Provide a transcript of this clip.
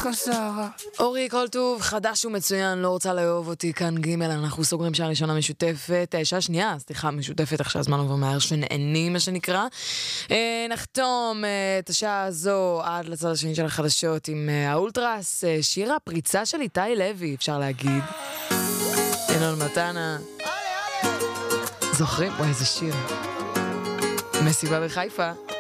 חזרה. אורי, כל טוב, חדש ומצוין, לא רוצה לאהוב אותי, כאן ג' אנחנו סוגרים שעה ראשונה משותפת, שעה שנייה, סליחה, משותפת, עכשיו הזמן עובר מהר שנענים, מה שנקרא. נחתום את השעה הזו עד לצד השני של החדשות עם האולטרס, שיר הפריצה של איתי לוי, אפשר להגיד. ינון מתנה. זוכרים? וואי, איזה שיר. מסיבה בחיפה.